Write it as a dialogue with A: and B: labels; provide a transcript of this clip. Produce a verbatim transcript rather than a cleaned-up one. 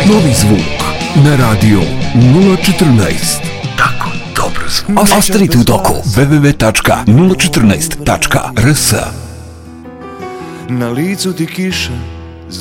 A: Novi zvuk na radio nula četrnaest. Tako dobro zvuk. Ostanite u toku. w w w tačka nula četrnaest tačka r s.
B: Na licu ti kiša